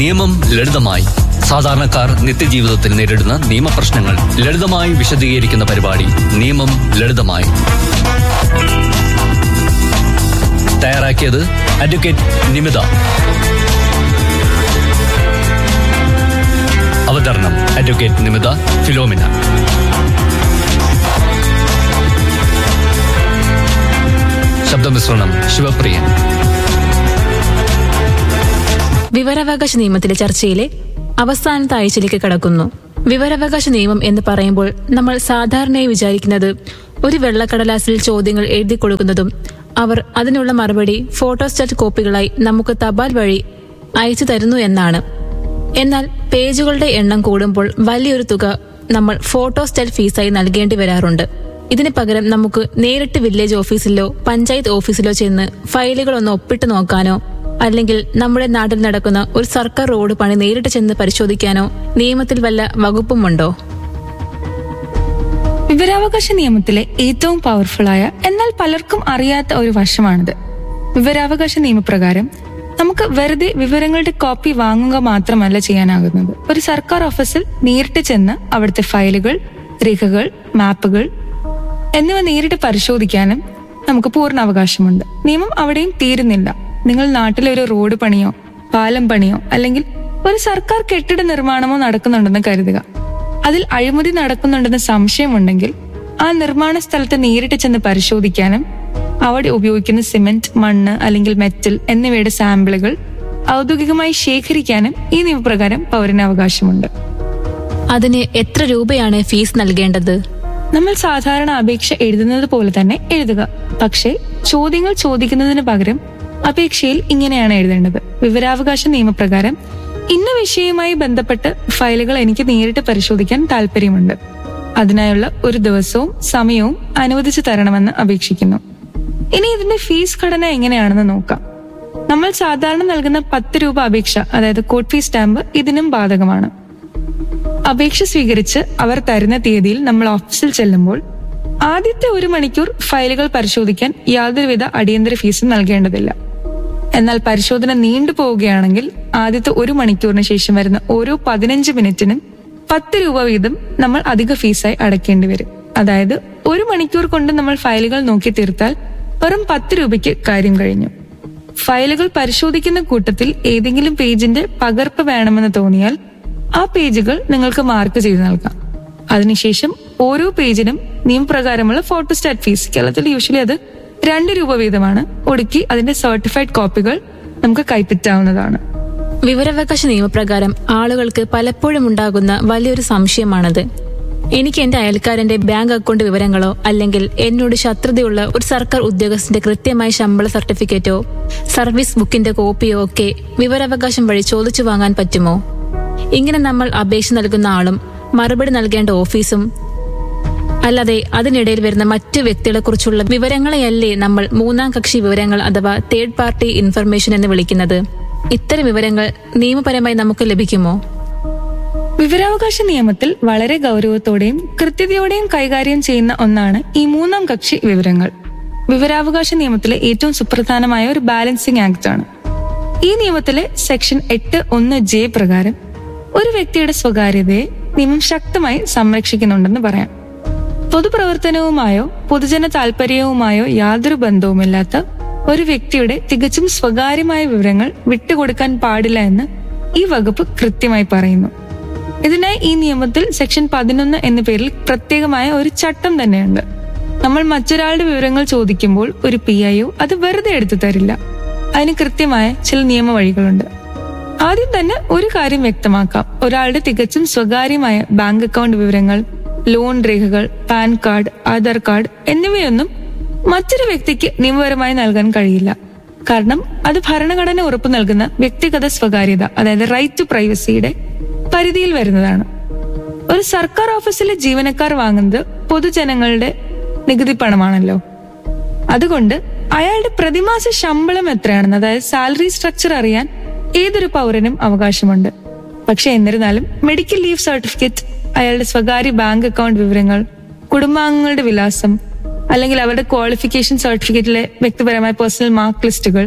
നിയമം ലളിതമായി. സാധാരണക്കാർ നിത്യജീവിതത്തിൽ നേരിടുന്ന നിയമപ്രശ്നങ്ങൾ ലളിതമായി വിശദീകരിക്കുന്ന പരിപാടി നിയമം ലളിതമായി. തയ്യാറാക്കിയത് അഡ്വക്കേറ്റ് നിമിത. അവതരണം അഡ്വക്കേറ്റ് നിമിത ഫിലോമിന. ശബ്ദമിശ്രണം ശിവപ്രിയൻ. വിവരാവകാശ നിയമത്തിലെ ചർച്ചയിലെ അവസാനത്തെ ആഴ്ചയിലേക്ക് കടക്കുന്നു. വിവരാവകാശ നിയമം എന്ന് പറയുമ്പോൾ നമ്മൾ സാധാരണയായി വിചാരിക്കുന്നത് ഒരു വെള്ളക്കടലാസിൽ ചോദ്യങ്ങൾ എഴുതി കൊടുക്കുന്നതും അവർ അതിനുള്ള മറുപടി ഫോട്ടോസ്റ്റാറ്റ് കോപ്പികളായി നമുക്ക് തപാൽ വഴി അയച്ചു തരുന്നു എന്നാണ്. എന്നാൽ പേജുകളുടെ എണ്ണം കൂടുമ്പോൾ വലിയൊരു തുക നമ്മൾ ഫോട്ടോസ്റ്റാറ്റ് ഫീസായി നൽകേണ്ടി വരാറുണ്ട്. ഇതിന് പകരം നമുക്ക് നേരിട്ട് വില്ലേജ് ഓഫീസിലോ പഞ്ചായത്ത് ഓഫീസിലോ ചെന്ന് ഫയലുകളൊന്ന് ഒപ്പിട്ട് നോക്കാനോ അല്ലെങ്കിൽ നമ്മുടെ നാട്ടിൽ നടക്കുന്ന ഒരു സർക്കാർ റോഡ് പണി നേരിട്ട് ചെന്ന് പരിശോധിക്കാനോ നിയമത്തിൽ വല്ല വകുപ്പുമുണ്ടോ? വിവരാവകാശ നിയമത്തിലെ ഏറ്റവും പവർഫുള്ളായ എന്നാൽ പലർക്കും അറിയാത്ത ഒരു വശമാണിത്. വിവരാവകാശ നിയമപ്രകാരം നമുക്ക് വെറുതെ വിവരങ്ങളുടെ കോപ്പി വാങ്ങുക മാത്രമല്ല ചെയ്യാനാകുന്നത്. ഒരു സർക്കാർ ഓഫീസിൽ നേരിട്ട് ചെന്ന് അവിടുത്തെ ഫയലുകൾ, രേഖകൾ, മാപ്പുകൾ എന്നിവ നേരിട്ട് പരിശോധിക്കാനും നമുക്ക് പൂർണ്ണ അവകാശമുണ്ട്. നിയമം അവിടെയും തീരുന്നില്ല. നിങ്ങൾ നാട്ടിലെ ഒരു റോഡ് പണിയോ പാലം പണിയോ അല്ലെങ്കിൽ ഒരു സർക്കാർ കെട്ടിട നിർമ്മാണമോ നടക്കുന്നുണ്ടെന്ന് കരുതുക. അതിൽ അഴിമതി നടക്കുന്നുണ്ടെന്ന് സംശയമുണ്ടെങ്കിൽ ആ നിർമ്മാണ സ്ഥലത്ത് നേരിട്ട് ചെന്ന് പരിശോധിക്കാനും അവിടെ ഉപയോഗിക്കുന്ന സിമന്റ്, മണ്ണ് അല്ലെങ്കിൽ മെറ്റൽ എന്നിവയുടെ സാമ്പിളുകൾ ഔദ്യോഗികമായി ശേഖരിക്കാനും ഈ നിയമപ്രകാരം പൗരന് അവകാശമുണ്ട്. അതിന് എത്ര രൂപയാണ് ഫീസ് നൽകേണ്ടത്? നമ്മൾ സാധാരണ അപേക്ഷ എഴുതുന്നത് പോലെ തന്നെ എഴുതുക. പക്ഷേ ചോദ്യങ്ങൾ ചോദിക്കുന്നതിന് പകരം അപേക്ഷയിൽ ഇങ്ങനെയാണ് എഴുതേണ്ടത്: വിവരാവകാശ നിയമപ്രകാരം ഇന്ന വിഷയവുമായി ബന്ധപ്പെട്ട് ഫയലുകൾ എനിക്ക് നേരിട്ട് പരിശോധിക്കാൻ താല്പര്യമുണ്ട്. അതിനായുള്ള ഒരു ദിവസവും സമയവും അനുവദിച്ചു തരണമെന്ന് അപേക്ഷിക്കുന്നു. ഇനി ഇതിന്റെ ഫീസ് ഘടന എങ്ങനെയാണെന്ന് നോക്കാം. നമ്മൾ സാധാരണ നൽകുന്ന 10 രൂപ അപേക്ഷ, അതായത് കോർട്ട് ഫീസ് സ്റ്റാമ്പ്, ഇതിനും ബാധകമാണ്. അപേക്ഷ സ്വീകരിച്ച് അവർ തരുന്ന തീയതിയിൽ നമ്മൾ ഓഫീസിൽ ചെല്ലുമ്പോൾ ആദ്യത്തെ 1 മണിക്കൂർ ഫയലുകൾ പരിശോധിക്കാൻ യാതൊരുവിധ അടിയന്തര ഫീസും നൽകേണ്ടതില്ല. എന്നാൽ പരിശോധന നീണ്ടു പോവുകയാണെങ്കിൽ ആദ്യത്തെ 1 മണിക്കൂറിന് ശേഷം വരുന്ന ഓരോ 15 മിനിറ്റിനും 10 രൂപ വീതം നമ്മൾ അധിക ഫീസായി അടയ്ക്കേണ്ടി വരും. അതായത് 1 മണിക്കൂർ കൊണ്ട് നമ്മൾ ഫയലുകൾ നോക്കി തീർത്താൽ വെറും 10 രൂപയ്ക്ക് കാര്യം കഴിഞ്ഞു. ഫയലുകൾ പരിശോധിക്കുന്ന കൂട്ടത്തിൽ ഏതെങ്കിലും പേജിന്റെ പകർപ്പ് വേണമെന്ന് തോന്നിയാൽ ആ പേജുകൾ നിങ്ങൾക്ക് മാർക്ക് ചെയ്ത് നൽകാം. അതിനുശേഷം ഓരോ പേജിനും നിയമപ്രകാരമുള്ള ഫോട്ടോസ്റ്റാറ്റ് ഫീസ്, കേരളത്തിൽ യൂഷ്വലി അത് 2 രൂപ വീതമാണ്, ഒടുക്കി അതിന്റെ സർട്ടിഫൈഡ് കോപ്പികൾ നമുക്ക് കൈപ്പറ്റാവുന്നതാണ്. വിവരാവകാശ നിയമപ്രകാരം ആളുകൾക്ക് പലപ്പോഴും ഉണ്ടാകുന്ന വലിയൊരു സംശയമാണത്. എനിക്ക് എന്റെ അയൽക്കാരന്റെ ബാങ്ക് അക്കൗണ്ട് വിവരങ്ങളോ അല്ലെങ്കിൽ എന്നോട് ശത്രുതയുള്ള ഒരു സർക്കാർ ഉദ്യോഗസ്ഥന്റെ കൃത്യമായ ശമ്പള സർട്ടിഫിക്കറ്റോ സർവീസ് ബുക്കിന്റെ കോപ്പിയോ ഒക്കെ വിവരാവകാശം വഴി ചോദിച്ചു വാങ്ങാൻ പറ്റുമോ? ഇങ്ങനെ നമ്മൾ അപേക്ഷ നൽകുന്ന ആളും മറുപടി നൽകേണ്ട ഓഫീസും അല്ലാതെ അതിനിടയിൽ വരുന്ന മറ്റു വ്യക്തികളെ കുറിച്ചുള്ള വിവരങ്ങളെയല്ലേ നമ്മൾ 3ാം കക്ഷി വിവരങ്ങൾ അഥവാ തേർഡ് പാർട്ടി ഇൻഫർമേഷൻ എന്ന് വിളിക്കുന്നത്? ഇത്തരം വിവരങ്ങൾ നിയമപരമായി നമുക്ക് ലഭിക്കുമോ? വിവരാവകാശ നിയമത്തിൽ വളരെ ഗൗരവത്തോടെയും കൃത്യതയോടെയും കൈകാര്യം ചെയ്യുന്ന ഒന്നാണ് ഈ 3ാം കക്ഷി വിവരങ്ങൾ. വിവരാവകാശ നിയമത്തിലെ ഏറ്റവും സുപ്രധാനമായ ഒരു ബാലൻസിംഗ് ആക്ട് ആണ്. ഈ നിയമത്തിലെ സെക്ഷൻ 8(1)(j) പ്രകാരം ഒരു വ്യക്തിയുടെ സ്വകാര്യതയെ നിയമം ശക്തമായി സംരക്ഷിക്കുന്നുണ്ടെന്ന് പറയാം. പൊതുപ്രവർത്തനവുമായോ പൊതുജന താൽപര്യവുമായോ യാതൊരു ബന്ധവുമില്ലാത്ത ഒരു വ്യക്തിയുടെ തികച്ചും സ്വകാര്യമായ വിവരങ്ങൾ വിട്ടുകൊടുക്കാൻ പാടില്ല എന്ന് ഈ വകുപ്പ് കൃത്യമായി പറയുന്നു. ഇതിനായി ഈ നിയമത്തിൽ സെക്ഷൻ 11 എന്ന പേരിൽ പ്രത്യേകമായ ഒരു ചട്ടം തന്നെയുണ്ട്. നമ്മൾ മറ്റൊരാളുടെ വിവരങ്ങൾ ചോദിക്കുമ്പോൾ ഒരു PIO അത് വെറുതെ എടുത്തു തരില്ല. അതിന് കൃത്യമായ ചില നിയമ വഴികളുണ്ട്. ആദ്യം തന്നെ ഒരു കാര്യം വ്യക്തമാക്കാം: ഒരാളുടെ തികച്ചും സ്വകാര്യമായ ബാങ്ക് അക്കൗണ്ട് വിവരങ്ങൾ, ലോൺ രേഖകൾ, പാൻ കാർഡ്, ആധാർ കാർഡ് എന്നിവയൊന്നും മറ്റൊരു വ്യക്തിക്ക് നിയമപരമായി നൽകാൻ കഴിയില്ല. കാരണം അത് ഭരണഘടന ഉറപ്പു നൽകുന്ന വ്യക്തിഗത സ്വകാര്യത, അതായത് റൈറ്റ് ടു പ്രൈവസിയുടെ പരിധിയിൽ വരുന്നതാണ്. ഒരു സർക്കാർ ഓഫീസിലെ ജീവനക്കാർ വാങ്ങുന്നത് പൊതുജനങ്ങളുടെ നികുതി പണമാണല്ലോ. അതുകൊണ്ട് അയാളുടെ പ്രതിമാസ ശമ്പളം എത്രയാണെന്ന്, അതായത് സാലറി സ്ട്രക്ചർ അറിയാൻ ഏതൊരു പൗരനും അവകാശമുണ്ട്. പക്ഷെ എന്നിരുന്നാലും മെഡിക്കൽ ലീവ് സർട്ടിഫിക്കറ്റ്, അയാളുടെ സ്വകാര്യ ബാങ്ക് അക്കൗണ്ട് വിവരങ്ങൾ, കുടുംബാംഗങ്ങളുടെ വിലാസം അല്ലെങ്കിൽ അവരുടെ ക്വാളിഫിക്കേഷൻ സർട്ടിഫിക്കറ്റിലെ വ്യക്തിപരമായ പേഴ്സണൽ മാർക്ക് ലിസ്റ്റുകൾ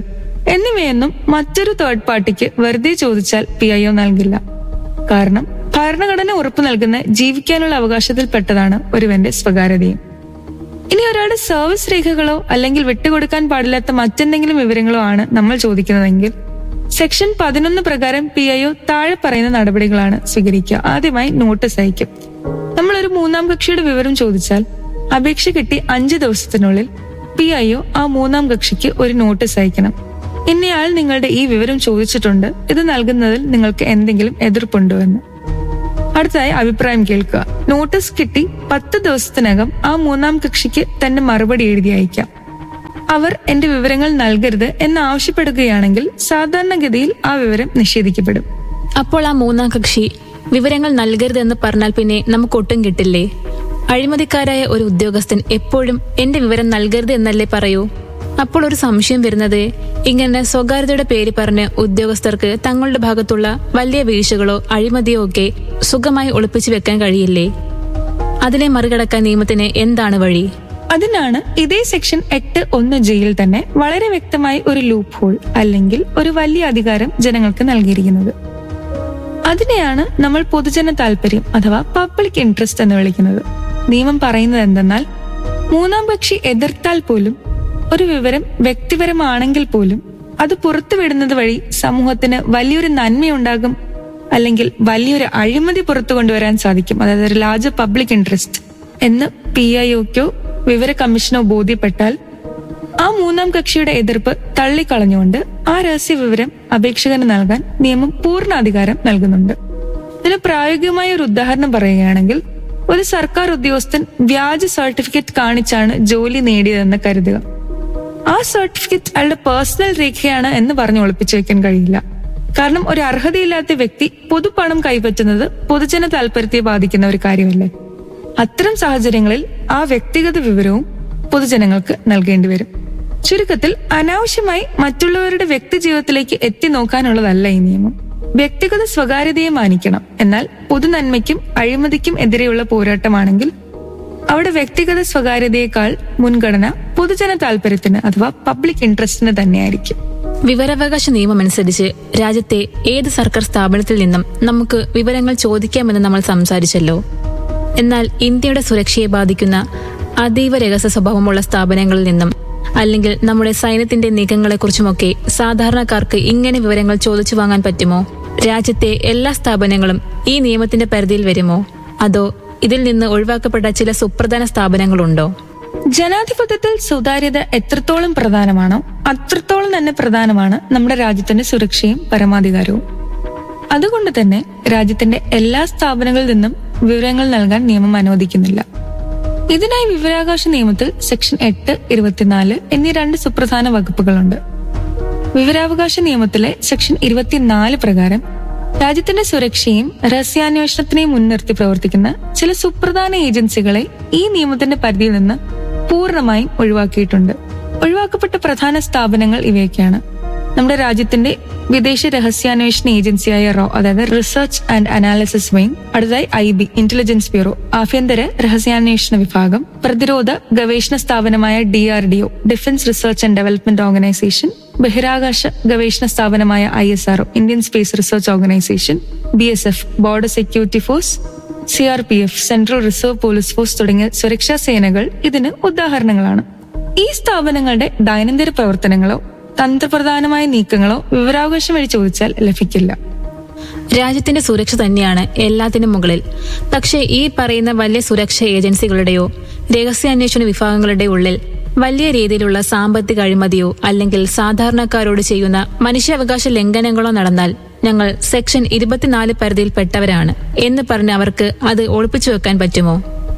എന്നിവയൊന്നും മറ്റൊരു തേർഡ് പാർട്ടിക്ക് വെറുതെ ചോദിച്ചാൽ PIO നൽകില്ല. കാരണം ഭരണഘടന ഉറപ്പു നൽകുന്ന ജീവിക്കാനുള്ള അവകാശത്തിൽപ്പെട്ടതാണ് ഒരുവന്റെ സ്വകാര്യതയും. ഇനി ഒരാളുടെ സർവീസ് രേഖകളോ അല്ലെങ്കിൽ വിട്ടുകൊടുക്കാൻ പാടില്ലാത്ത മറ്റെന്തെങ്കിലും വിവരങ്ങളോ ആണ് നമ്മൾ ചോദിക്കുന്നതെങ്കിൽ സെക്ഷൻ 11 പ്രകാരം PIO താഴെ പറയുന്ന നടപടികളാണ് സ്വീകരിക്കുക. ആദ്യമായി നോട്ടീസ് അയക്കും. നമ്മൾ ഒരു മൂന്നാം കക്ഷിയുടെ വിവരം ചോദിച്ചാൽ അപേക്ഷ കിട്ടി 5 ദിവസത്തിനുള്ളിൽ PIO ആ മൂന്നാം കക്ഷിക്ക് ഒരു നോട്ടീസ് അയക്കണം. ഇന്നയാൾ നിങ്ങളുടെ ഈ വിവരം ചോദിച്ചിട്ടുണ്ട്, ഇത് നൽകുന്നതിൽ നിങ്ങൾക്ക് എന്തെങ്കിലും എതിർപ്പുണ്ടോ എന്ന്. അടുത്തതായി അഭിപ്രായം കേൾക്കുക. നോട്ടീസ് കിട്ടി 10 ദിവസത്തിനകം ആ മൂന്നാം കക്ഷിക്ക് തന്റെ മറുപടി എഴുതി അയക്കാം. അവർ എന്റെ വിവരങ്ങൾ നൽകരുത് എന്ന് ആവശ്യപ്പെടുകയാണെങ്കിൽ സാധാരണഗതിയിൽ ആ വിവരം നിഷേധിക്കപ്പെടും. അപ്പോൾ ആ മൂന്നാം കക്ഷി വിവരങ്ങൾ നൽകരുതെന്ന് പറഞ്ഞാൽ പിന്നെ നമുക്കൊട്ടും കിട്ടില്ലേ? അഴിമതിക്കാരായ ഒരു ഉദ്യോഗസ്ഥൻ എപ്പോഴും എന്റെ വിവരം നൽകരുത് എന്നല്ലേ പറയൂ? അപ്പോൾ ഒരു സംശയം വരുന്നത്, ഇങ്ങനെ സ്വകാര്യതയുടെ പേര് പറഞ്ഞ് ഉദ്യോഗസ്ഥർക്ക് തങ്ങളുടെ ഭാഗത്തുള്ള വലിയ വീഴ്ചകളോ അഴിമതിയോ ഒക്കെ സുഖമായി ഒളിപ്പിച്ചു വെക്കാൻ കഴിയില്ലേ? അതിനെ മറികടക്കാൻ നിയമത്തിന് എന്താണ് വഴി? അതിനാണ് ഇതേ സെക്ഷൻ 8(1)Gയിൽ തന്നെ വളരെ വ്യക്തമായി ഒരു ലൂപ്പ് ഹോൾ അല്ലെങ്കിൽ ഒരു വലിയ അധികാരം ജനങ്ങൾക്ക് നൽകിയിരിക്കുന്നത്. അതിനെയാണ് നമ്മൾ പൊതുജന താല്പര്യം അഥവാ പബ്ലിക് ഇൻട്രസ്റ്റ് എന്ന് വിളിക്കുന്നത്. നിയമം പറയുന്നത് എന്തെന്നാൽ, മൂന്നാം കക്ഷി എതിർത്താൽ പോലും ഒരു വിവരം വ്യക്തിപരമാണെങ്കിൽ പോലും അത് പുറത്തുവിടുന്നത് വഴി സമൂഹത്തിന് വലിയൊരു നന്മയുണ്ടാകും, അല്ലെങ്കിൽ വലിയൊരു അഴിമതി പുറത്തു കൊണ്ടുവരാൻ സാധിക്കും, അതായത് ഒരു ലാർജർ പബ്ലിക് ഇൻട്രസ്റ്റ് എന്ന് PIOക്കോ വിവര കമ്മീഷനോ ബോധ്യപ്പെട്ടാൽ ആ മൂന്നാം കക്ഷിയുടെ എതിർപ്പ് തള്ളിക്കളഞ്ഞുകൊണ്ട് ആ രഹസ്യ വിവരം അപേക്ഷകന് നൽകാൻ നിയമം പൂർണ്ണാധികാരം നൽകുന്നുണ്ട്. ഇതിന് പ്രായോഗികമായ ഒരു ഉദാഹരണം പറയുകയാണെങ്കിൽ, ഒരു സർക്കാർ ഉദ്യോഗസ്ഥൻ വ്യാജ സർട്ടിഫിക്കറ്റ് കാണിച്ചാണ് ജോലി നേടിയതെന്ന് കരുതുക. ആ സർട്ടിഫിക്കറ്റ് അയാളുടെ പേഴ്സണൽ രേഖയാണ് എന്ന് പറഞ്ഞ് ഒളിപ്പിച്ചു വെക്കാൻ കഴിയില്ല. കാരണം ഒരു അർഹതയില്ലാത്ത വ്യക്തി പൊതുപണം കൈപ്പറ്റുന്നത് പൊതുജന താല്പര്യത്തെ ബാധിക്കുന്ന ഒരു കാര്യമല്ലേ. അത്തരം സാഹചര്യങ്ങളിൽ ആ വ്യക്തിഗത വിവരവും പൊതുജനങ്ങൾക്ക് നൽകേണ്ടി വരും. ചുരുക്കത്തിൽ അനാവശ്യമായി മറ്റുള്ളവരുടെ വ്യക്തി ജീവിതത്തിലേക്ക് എത്തി നോക്കാനുള്ളതല്ല ഈ നിയമം. വ്യക്തിഗത സ്വകാര്യതയെ മാനിക്കണം. എന്നാൽ പൊതുനന്മയ്ക്കും അഴിമതിക്കും എതിരെയുള്ള പോരാട്ടമാണെങ്കിൽ അവിടെ വ്യക്തിഗത സ്വകാര്യതയേക്കാൾ മുൻഗണന പൊതുജന താല്പര്യത്തിന് അഥവാ പബ്ലിക് ഇൻട്രസ്റ്റിന് തന്നെയായിരിക്കും. വിവരാവകാശ നിയമം അനുസരിച്ച് രാജ്യത്തെ ഏത് സർക്കാർ സ്ഥാപനത്തിൽ നിന്നും നമുക്ക് വിവരങ്ങൾ ചോദിക്കാമെന്ന് നമ്മൾ സംസാരിച്ചല്ലോ. എന്നാൽ ഇന്ത്യയുടെ സുരക്ഷയെ ബാധിക്കുന്ന അതീവ രഹസ്യ സ്വഭാവമുള്ള സ്ഥാപനങ്ങളിൽ നിന്നും അല്ലെങ്കിൽ നമ്മുടെ സൈന്യത്തിന്റെ നീക്കങ്ങളെക്കുറിച്ചുമൊക്കെ സാധാരണക്കാർക്ക് ഇങ്ങനെ വിവരങ്ങൾ ചോദിച്ചു വാങ്ങാൻ പറ്റുമോ? രാജ്യത്തെ എല്ലാ സ്ഥാപനങ്ങളും ഈ നിയമത്തിന്റെ പരിധിയിൽ വരുമോ? അതോ ഇതിൽ നിന്ന് ഒഴിവാക്കപ്പെട്ട ചില സുപ്രധാന സ്ഥാപനങ്ങളുണ്ടോ? ജനാധിപത്യത്തിൽ സുതാര്യത എത്രത്തോളം പ്രധാനമാണോ അത്രത്തോളം തന്നെ പ്രധാനമാണ് നമ്മുടെ രാജ്യത്തിന്റെ സുരക്ഷയും പരമാധികാരവും. അതുകൊണ്ട് തന്നെ രാജ്യത്തിന്റെ എല്ലാ സ്ഥാപനങ്ങളിൽ നിന്നും വിവരങ്ങൾ നൽകാൻ നിയമം അനുവദിക്കുന്നില്ല. ഇതിനായി വിവരാവകാശ നിയമത്തിൽ സെക്ഷൻ 8, 24 എന്നീ 2 സുപ്രധാന വകുപ്പുകളുണ്ട്. വിവരാവകാശ നിയമത്തിലെ സെക്ഷൻ 24 പ്രകാരം രാജ്യത്തിന്റെ സുരക്ഷയും രഹസ്യാന്വേഷണത്തിനെയും മുൻനിർത്തി പ്രവർത്തിക്കുന്ന ചില സുപ്രധാന ഏജൻസികളെ ഈ നിയമത്തിന്റെ പരിധിയിൽ നിന്ന് പൂർണ്ണമായും ഒഴിവാക്കിയിട്ടുണ്ട്. ഒഴിവാക്കപ്പെട്ട പ്രധാന സ്ഥാപനങ്ങൾ ഇവയൊക്കെയാണ്. നമ്മുടെ രാജ്യത്തിന്റെ വിദേശ രഹസ്യാന്വേഷണ ഏജൻസിയായ RAW, അതായത് റിസർച്ച് ആൻഡ് അനാലിസിസ് വിംഗ്, അടുത്തതായി IB ഇന്റലിജൻസ് ബ്യൂറോ, ആഭ്യന്തര രഹസ്യാന്വേഷണ വിഭാഗം, പ്രതിരോധ ഗവേഷണ സ്ഥാപനമായ DRDO defence research and development organisation, ബഹിരാകാശ ഗവേഷണ സ്ഥാപനമായ ISRO Indian space research organisation, BSF border security force, CRPF central reserve police force തുടങ്ങിയ സുരക്ഷാ സേനകൾ ഇതിന് ഉദാഹരണങ്ങളാണ്. ഈ സ്ഥാപനങ്ങളുടെ ദൈനംദിന പ്രവർത്തനങ്ങളോ തന്ത്രപ്രധാനമായ നീക്കങ്ങളോ വിവരാവകാശം വഴി ചോദിച്ചാൽ ലഭിക്കില്ല. രാജ്യത്തിന്റെ സുരക്ഷ തന്നെയാണ് എല്ലാത്തിനും മുകളിൽ. പക്ഷേ ഈ പറയുന്ന വലിയ സുരക്ഷാ ഏജൻസികളുടെയോ രഹസ്യാന്വേഷണ വിഭാഗങ്ങളുടെ ഉള്ളിൽ വലിയ രീതിയിലുള്ള സാമ്പത്തിക അഴിമതിയോ അല്ലെങ്കിൽ സാധാരണക്കാരോട് ചെയ്യുന്ന മനുഷ്യാവകാശ ലംഘനങ്ങളോ നടന്നാൽ ഞങ്ങൾ സെക്ഷൻ 24 പരിധിയിൽപ്പെട്ടവരാണ് എന്ന് പറഞ്ഞ് അവർക്ക് അത് ഒളിപ്പിച്ചു വെക്കാൻ പറ്റുമോ?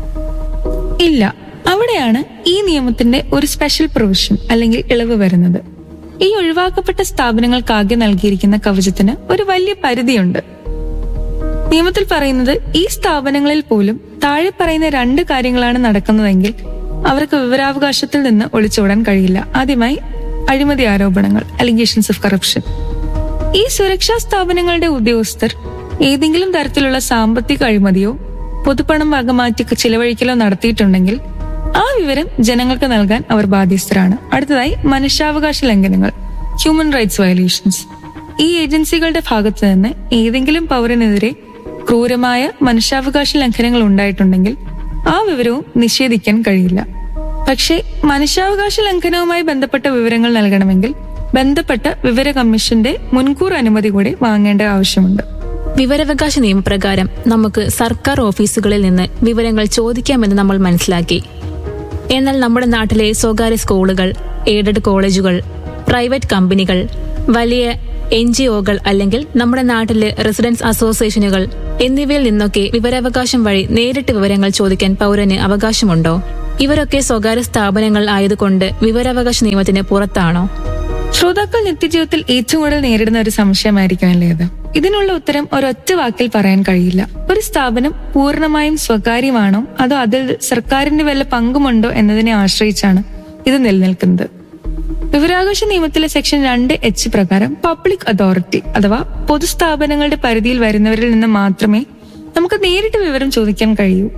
ഇല്ല. അവിടെയാണ് ഈ നിയമത്തിന്റെ ഒരു സ്പെഷ്യൽ പ്രൊവിഷൻ അല്ലെങ്കിൽ ഇളവ് വരുന്നത്. ഈ ഒഴിവാക്കപ്പെട്ട സ്ഥാപനങ്ങൾക്കാകെ നൽകിയിരിക്കുന്ന കവചത്തിന് ഒരു വലിയ പരിധിയുണ്ട്. നിയമത്തിൽ പറയുന്നത് ഈ സ്ഥാപനങ്ങളിൽ പോലും താഴെ പറയുന്ന 2 കാര്യങ്ങളാണ് നടക്കുന്നതെങ്കിൽ അവർക്ക് വിവരാവകാശത്തിൽ നിന്ന് ഒളിച്ചോടാൻ കഴിയില്ല. ആദ്യമായി അഴിമതി ആരോപണങ്ങൾ, അലിഗേഷൻസ് ഓഫ് കറപ്ഷൻ. ഈ സുരക്ഷാ സ്ഥാപനങ്ങളുടെ ഉദ്യോഗസ്ഥർ ഏതെങ്കിലും തരത്തിലുള്ള സാമ്പത്തിക അഴിമതിയോ പൊതുപണം വകമാറ്റി ചിലവഴിക്കലോ നടത്തിയിട്ടുണ്ടെങ്കിൽ ആ വിവരം ജനങ്ങൾക്ക് നൽകാൻ അവർ ബാധ്യസ്ഥരാണ്. അടുത്തതായി മനുഷ്യാവകാശ ലംഘനങ്ങൾ. Human rights violations. ഈ ഏജൻസികളുടെ ഭാഗത്തു നിന്ന് ഏതെങ്കിലും പൗരനെതിരെ ക്രൂരമായ മനുഷ്യാവകാശ ലംഘനങ്ങൾ ഉണ്ടായിട്ടുണ്ടെങ്കിൽ ആ വിവരവും നിഷേധിക്കാൻ കഴിയില്ല. പക്ഷേ മനുഷ്യാവകാശ ലംഘനവുമായി ബന്ധപ്പെട്ട വിവരങ്ങൾ നൽകണമെങ്കിൽ ബന്ധപ്പെട്ട വിവര കമ്മീഷന്റെ മുൻകൂർ അനുമതി കൂടി വാങ്ങേണ്ട ആവശ്യമുണ്ട്. വിവരാവകാശ നിയമപ്രകാരം നമുക്ക് സർക്കാർ ഓഫീസുകളിൽ നിന്ന് വിവരങ്ങൾ ചോദിക്കാമെന്ന് നമ്മൾ മനസ്സിലാക്കി. എന്നാൽ നമ്മുടെ നാട്ടിലെ സ്വകാര്യ സ്കൂളുകൾ, എയ്ഡഡ് കോളേജുകൾ, പ്രൈവറ്റ് കമ്പനികൾ, വലിയ NGOകൾ അല്ലെങ്കിൽ നമ്മുടെ നാട്ടിലെ റെസിഡൻസ് അസോസിയേഷനുകൾ എന്നിവയിൽ നിന്നൊക്കെ വിവരാവകാശം വഴി നേരിട്ട് വിവരങ്ങൾ ചോദിക്കാൻ പൗരന് അവകാശമുണ്ടോ? ഇവരൊക്കെ സ്വകാര്യ സ്ഥാപനങ്ങൾ ആയതുകൊണ്ട് വിവരാവകാശ നിയമത്തിന് പുറത്താണോ? ശ്രോതാക്കൾ നിത്യജീവിതത്തിൽ ഏറ്റവും കൂടുതൽ നേരിടുന്ന ഒരു സംശയമായിരിക്കുമല്ലേ ഇത്? ഇതിനുള്ള ഉത്തരം ഒരൊറ്റ വാക്കിൽ പറയാൻ കഴിയില്ല. ഒരു സ്ഥാപനം പൂർണ്ണമായും സ്വകാര്യമാണോ അതോ അതിൽ സർക്കാരിന്റെ വല്ല പങ്കുമുണ്ടോ എന്നതിനെ ആശ്രയിച്ചാണ് ഇത് നിലനിൽക്കുന്നത്. വിവരാവകാശ നിയമത്തിലെ സെക്ഷൻ 2H പ്രകാരം പബ്ലിക് അതോറിറ്റി അഥവാ പൊതുസ്ഥാപനങ്ങളുടെ പരിധിയിൽ വരുന്നവരിൽ നിന്ന് മാത്രമേ നമുക്ക് നേരിട്ട് വിവരം ചോദിക്കാൻ കഴിയൂ.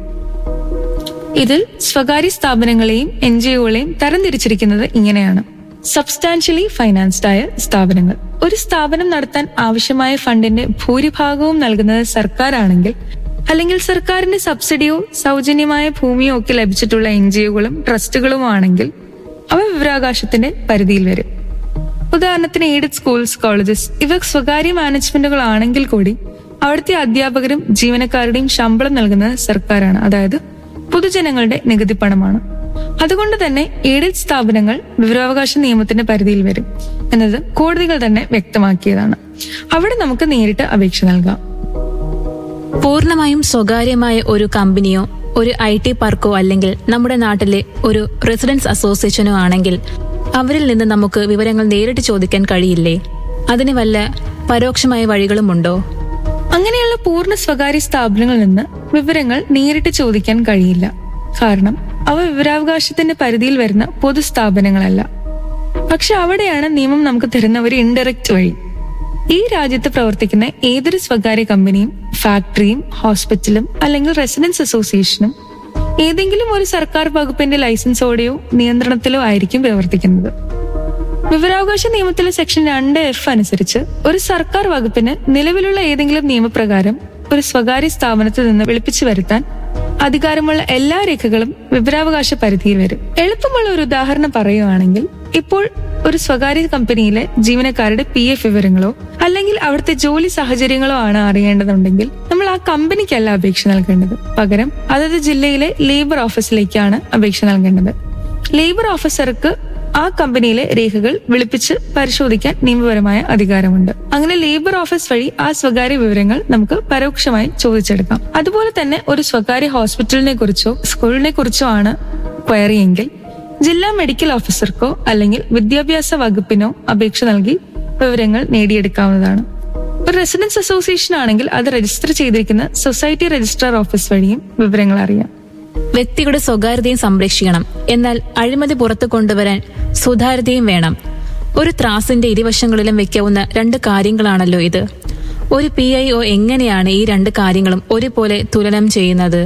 ഇതിൽ സ്വകാര്യ സ്ഥാപനങ്ങളെയും NGOകളെയും തരംതിരിച്ചിരിക്കുന്നത് ഇങ്ങനെയാണ്. സബ്സ്റ്റാൻഷ്യലി ഫൈനാൻസ്ഡ് ആയ സ്ഥാപനങ്ങൾ. ഒരു സ്ഥാപനം നടത്താൻ ആവശ്യമായ ഫണ്ടിന്റെ ഭൂരിഭാഗവും നൽകുന്നത് സർക്കാരാണെങ്കിൽ, അല്ലെങ്കിൽ സർക്കാരിന്റെ സബ്സിഡിയോ സൗജന്യമായ ഭൂമിയോ ഒക്കെ ലഭിച്ചിട്ടുള്ള NGOകളും ട്രസ്റ്റുകളും ആണെങ്കിൽ അവ വിവരാവകാശത്തിന്റെ പരിധിയിൽ വരും. ഉദാഹരണത്തിന് എയ്ഡഡ് സ്കൂൾസ്, കോളേജസ് ഇവ സ്വകാര്യ മാനേജ്മെന്റുകൾ ആണെങ്കിൽ കൂടി അവിടുത്തെ അധ്യാപകരും ജീവനക്കാരുടെയും ശമ്പളം നൽകുന്നത് സർക്കാരാണ്, അതായത് പൊതുജനങ്ങളുടെ നികുതി പണമാണ്. അതുകൊണ്ട് തന്നെ എയ്ഡഡ് സ്ഥാപനങ്ങൾ വിവരാവകാശ നിയമത്തിന്റെ പരിധിയിൽ വരും എന്നത് കോടതികൾ തന്നെ വ്യക്തമാക്കിയതാണ്. അവിടെ നമുക്ക് നേരിട്ട് അപേക്ഷ നൽകാം. പൂർണ്ണമായും സ്വകാര്യമായ ഒരു കമ്പനിയോ ഒരു IT പാർക്കോ അല്ലെങ്കിൽ നമ്മുടെ നാട്ടിലെ ഒരു റെസിഡൻസ് അസോസിയേഷനോ ആണെങ്കിൽ അവരിൽ നിന്ന് നമുക്ക് വിവരങ്ങൾ നേരിട്ട് ചോദിക്കാൻ കഴിയില്ലേ? അതിന് വല്ല പരോക്ഷമായ വഴികളുമുണ്ടോ? അങ്ങനെയുള്ള പൂർണ്ണ സ്വകാര്യ സ്ഥാപനങ്ങളിൽ നിന്ന് വിവരങ്ങൾ നേരിട്ട് ചോദിക്കാൻ കഴിയില്ല. കാരണം അവ വിവരാവകാശത്തിന്റെ പരിധിയിൽ വരുന്ന പൊതുസ്ഥാപനങ്ങളല്ല. പക്ഷെ അവിടെയാണ് നിയമം നമുക്ക് തരുന്ന ഒരു ഇൻഡയറക്റ്റ് വഴി. ഈ രാജ്യത്ത് പ്രവർത്തിക്കുന്ന ഏതൊരു സ്വകാര്യ കമ്പനിയും ഫാക്ടറിയും ഹോസ്പിറ്റലും അല്ലെങ്കിൽ റെസിഡൻസ് അസോസിയേഷനും ഏതെങ്കിലും ഒരു സർക്കാർ വകുപ്പിന്റെ ലൈസൻസോടെയോ നിയന്ത്രണത്തിലോ ആയിരിക്കും പ്രവർത്തിക്കുന്നത്. വിവരാവകാശ നിയമത്തിലെ സെക്ഷൻ 2F അനുസരിച്ച് ഒരു സർക്കാർ വകുപ്പിന് നിലവിലുള്ള ഏതെങ്കിലും നിയമപ്രകാരം ഒരു സ്വകാര്യ സ്ഥാപനത്തിൽ നിന്ന് വിളിപ്പിച്ചു വരുത്താൻ അധികാരമുള്ള എല്ലാ രേഖകളും വിവരാവകാശ പരിധിയിൽ വരും. എളുപ്പമുള്ള ഒരു ഉദാഹരണം പറയുകയാണെങ്കിൽ, ഇപ്പോൾ ഒരു സ്വകാര്യ കമ്പനിയിലെ ജീവനക്കാരുടെ PF വിവരങ്ങളോ അല്ലെങ്കിൽ അവിടുത്തെ ജോലി സാഹചര്യങ്ങളോ ആണ് അറിയേണ്ടതുണ്ടെങ്കിൽ നമ്മൾ ആ കമ്പനിക്കല്ല അപേക്ഷ നൽകേണ്ടത്. പകരം അതത് ജില്ലയിലെ ലേബർ ഓഫീസിലേക്കാണ് അപേക്ഷ നൽകേണ്ടത്. ലേബർ ഓഫീസർക്ക് ആ കമ്പനിയിലെ രേഖകൾ വിളിപ്പിച്ച് പരിശോധിക്കാൻ നിയമപരമായ അധികാരമുണ്ട്. അങ്ങനെ ലേബർ ഓഫീസ് വഴി ആ സ്വകാര്യ വിവരങ്ങൾ നമുക്ക് പരോക്ഷമായി ചോദിച്ചെടുക്കാം. അതുപോലെ തന്നെ ഒരു സ്വകാര്യ ഹോസ്പിറ്റലിനെ കുറിച്ചോ സ്കൂളിനെ കുറിച്ചോ ആണ് ക്വയറിയെങ്കിൽ ജില്ലാ മെഡിക്കൽ ഓഫീസർക്കോ അല്ലെങ്കിൽ വിദ്യാഭ്യാസ വകുപ്പിനോ അപേക്ഷ നൽകി വിവരങ്ങൾ നേടിയെടുക്കാവുന്നതാണ്. ഒരു റെസിഡൻസ് അസോസിയേഷൻ ആണെങ്കിൽ അത് രജിസ്റ്റർ ചെയ്തിരിക്കുന്ന സൊസൈറ്റി രജിസ്ട്രാർ ഓഫീസ് വഴിയും വിവരങ്ങൾ അറിയാം. വ്യക്തിയുടെ സ്വകാര്യതയും സംരക്ഷിക്കണം, എന്നാൽ അഴിമതി പുറത്തു കൊണ്ടുവരാൻ സുതാര്യതയും വേണം. ഒരു ത്രാസിന്റെ ഇരുവശങ്ങളിലും വെക്കാവുന്ന 2 കാര്യങ്ങളാണല്ലോ ഇത്. ഒരു PIO എങ്ങനെയാണ് ഈ 2 കാര്യങ്ങളും ഒരുപോലെ തുലനം ചെയ്യുന്നത്?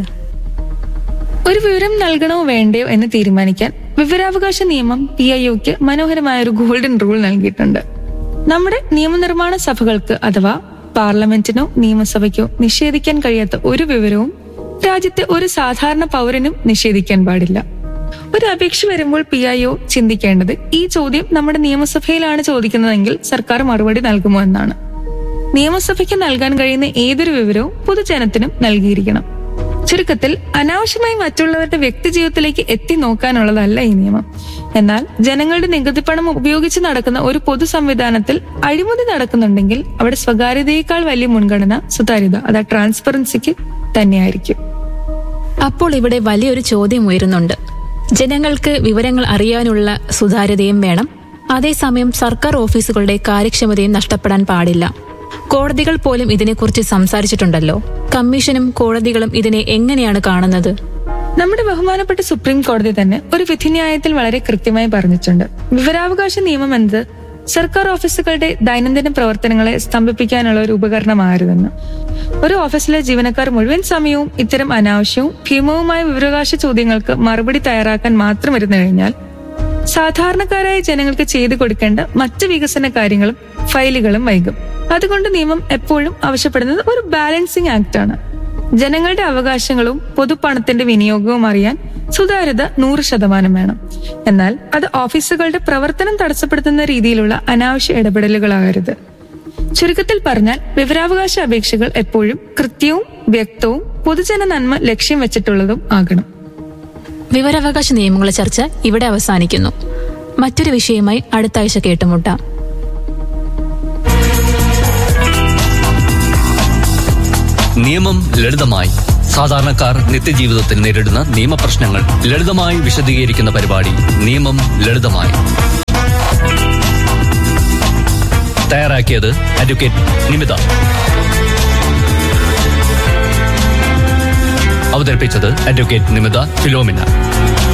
ഒരു വിവരം നൽകണോ വേണ്ടയോ എന്ന് തീരുമാനിക്കാൻ വിവരാവകാശ നിയമം PIOക്ക് മനോഹരമായ ഒരു ഗോൾഡൻ റൂൾ നൽകിയിട്ടുണ്ട്. നമ്മുടെ നിയമനിർമ്മാണ സഭകൾക്ക് അഥവാ പാർലമെന്റിനോ നിയമസഭയ്ക്കോ നിഷേധിക്കാൻ കഴിയാത്ത ഒരു വിവരവും രാജ്യത്തെ ഒരു സാധാരണ പൗരനും നിഷേധിക്കാൻ പാടില്ല. ഒരു അപേക്ഷ വരുമ്പോൾ PIO ചിന്തിക്കേണ്ടത് ഈ ചോദ്യം നമ്മുടെ നിയമസഭയിലാണ് ചോദിക്കുന്നതെങ്കിൽ സർക്കാർ മറുപടി നൽകുമോ എന്നാണ്. നിയമസഭയ്ക്ക് നൽകാൻ കഴിയുന്ന ഏതൊരു വിവരവും പൊതുജനത്തിനും നൽകിയിരിക്കണം. ചുരുക്കത്തിൽ അനാവശ്യമായി മറ്റുള്ളവരുടെ വ്യക്തി ജീവിതത്തിലേക്ക് എത്തി നോക്കാനുള്ളതല്ല ഈ നിയമം. എന്നാൽ ജനങ്ങളുടെ നികുതി പണം ഉപയോഗിച്ച് നടക്കുന്ന ഒരു പൊതു സംവിധാനത്തിൽ അഴിമതി നടക്കുന്നുണ്ടെങ്കിൽ അവിടെ സ്വകാര്യതയേക്കാൾ വലിയ മുൻഗണന സുതാര്യത, അതായത് ട്രാൻസ്പെറൻസിക്ക് തന്നെയായിരിക്കും. അപ്പോൾ ഇവിടെ വലിയൊരു ചോദ്യം ഉയരുന്നുണ്ട്. ജനങ്ങൾക്ക് വിവരങ്ങൾ അറിയാനുള്ള സുതാര്യതയും വേണം, അതേസമയം സർക്കാർ ഓഫീസുകളുടെ കാര്യക്ഷമതയും നഷ്ടപ്പെടാൻ പാടില്ല. കോടതികൾ പോലും ഇതിനെക്കുറിച്ച് സംസാരിച്ചിട്ടുണ്ടല്ലോ. കമ്മീഷനും കോടതികളും ഇതിനെ എങ്ങനെയാണ് കാണുന്നത്? നമ്മുടെ ബഹുമാനപ്പെട്ട സുപ്രീം കോടതി തന്നെ ഒരു വിധിന്യായത്തിൽ വളരെ കൃത്യമായി പറഞ്ഞിട്ടുണ്ട്. വിവരാവകാശ നിയമം എന്നത് സർക്കാർ ഓഫീസുകളുടെ ദൈനംദിന പ്രവർത്തനങ്ങളെ സ്തംഭിപ്പിക്കാനുള്ള ഒരു ഉപകരണമായിരുന്നെന്ന്. ഒരു ഓഫീസിലെ ജീവനക്കാർ മുഴുവൻ സമയവും ഇത്തരം അനാവശ്യവും ഭീമവുമായ വിവരാവകാശ ചോദ്യങ്ങൾക്ക് മറുപടി തയ്യാറാക്കാൻ മാത്രം ഇരുന്നു കഴിഞ്ഞാൽ സാധാരണക്കാരായ ജനങ്ങൾക്ക് ചെയ്തു കൊടുക്കേണ്ട മറ്റ് വികസന കാര്യങ്ങളും ഫയലുകളും വൈകും. അതുകൊണ്ട് നിയമം എപ്പോഴും ആവശ്യപ്പെടുന്നത് ഒരു ബാലൻസിംഗ് ആക്ട് ആണ്. ജനങ്ങളുടെ അവകാശങ്ങളും പൊതുപണത്തിന്റെ വിനിയോഗവും അറിയാൻ സുതാര്യത 100% വേണം. എന്നാൽ അത് ഓഫീസുകളുടെ പ്രവർത്തനം തടസ്സപ്പെടുത്തുന്ന രീതിയിലുള്ള അനാവശ്യ ഇടപെടലുകളാകരുത്. ചുരുക്കത്തിൽ പറഞ്ഞാൽ വിവരാവകാശ അപേക്ഷകൾ എപ്പോഴും കൃത്യവും വ്യക്തവും പൊതുജന നന്മ ലക്ഷ്യം വെച്ചിട്ടുള്ളതും ആകണം. വിവരാവകാശ നിയമങ്ങളെ ചർച്ച ഇവിടെ അവസാനിക്കുന്നു. മറ്റൊരു വിഷയമായി അടുത്ത ആഴ്ച കേട്ടുമുട്ടാം. നിയമം ലളിതമായി. സാധാരണക്കാർ നിത്യജീവിതത്തിൽ നേരിടുന്ന നിയമപ്രശ്നങ്ങൾ ലളിതമായി വിശദീകരിക്കുന്ന പരിപാടി നിയമം ലളിതമായി. തയ്യാറാക്കിയത് അഡ്വക്കേറ്റ് നിമിത. അവതരിപ്പിച്ചത് അഡ്വക്കേറ്റ് നിമിത ഫിലോമിന.